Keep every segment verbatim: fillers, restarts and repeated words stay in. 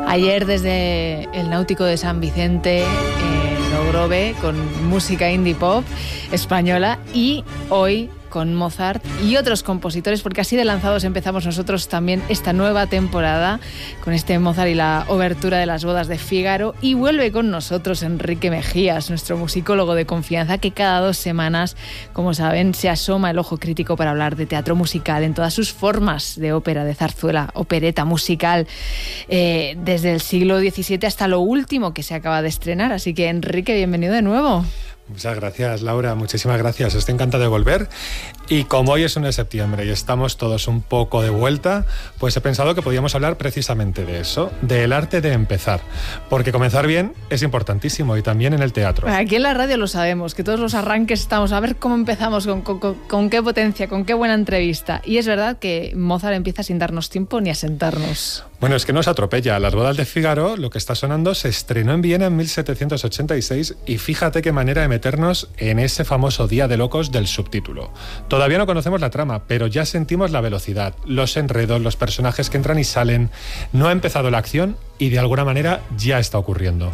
Ayer desde el Náutico de San Vicente, en Ogrove, con música indie pop española, y hoy con Mozart y otros compositores, porque así de lanzados empezamos nosotros también esta nueva temporada con este Mozart y la obertura de las bodas de Fígaro. Y vuelve con nosotros Enrique Mejías, nuestro musicólogo de confianza, que cada dos semanas, como saben, se asoma el ojo crítico para hablar de teatro musical en todas sus formas, de ópera, de zarzuela, opereta, musical, eh, desde el siglo diecisiete hasta lo último que se acaba de estrenar. Así que, Enrique, bienvenido de nuevo. Muchas gracias, Laura, muchísimas gracias. Estoy encantado de volver. Y como hoy es uno de septiembre y estamos todos un poco de vuelta, pues he pensado que podíamos hablar precisamente de eso, del arte de empezar. Porque comenzar bien es importantísimo, y también en el teatro. Aquí en la radio lo sabemos, que todos los arranques estamos a ver cómo empezamos, con, con, con qué potencia, con qué buena entrevista. Y es verdad que Mozart empieza sin darnos tiempo ni a sentarnos. Bueno, es que nos atropella. Las bodas de Fígaro, lo que está sonando, se estrenó en Viena en mil setecientos ochenta y seis, y fíjate qué manera de meternos en ese famoso Día de Locos del subtítulo. Todavía no conocemos la trama, pero ya sentimos la velocidad, los enredos, los personajes que entran y salen. No ha empezado la acción y de alguna manera ya está ocurriendo.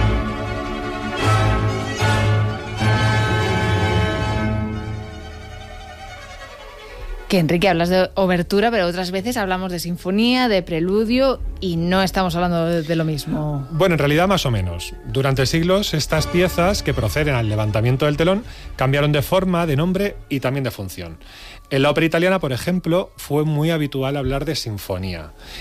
Que, Enrique, hablas de obertura, pero otras veces hablamos de sinfonía, de preludio, y no estamos hablando de, de lo mismo. Bueno, en realidad más o menos. Durante siglos, estas piezas, que proceden al levantamiento del telón, cambiaron de forma, de nombre y también de función. En la ópera italiana, por ejemplo, fue muy habitual hablar de sinfonía.